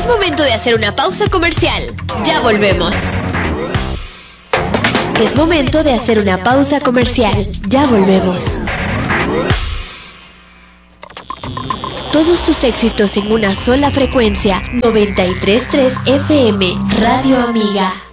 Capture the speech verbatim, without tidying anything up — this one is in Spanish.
Es momento de hacer una pausa comercial. Ya volvemos. Es momento de hacer una pausa comercial. Ya volvemos. Todos tus éxitos en una sola frecuencia. noventa y tres punto tres F M, Radio Amiga.